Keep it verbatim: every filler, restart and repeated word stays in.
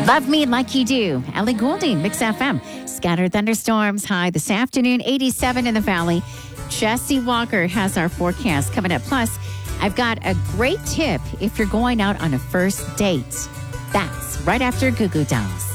Love Me Like You Do. Ellie Goulding, Mix F M. Scattered thunderstorms high this afternoon, eighty-seven in the valley. Jesse Walker has our forecast coming up. Plus, I've got a great tip if you're going out on a first date. That's right after Goo Goo Dolls.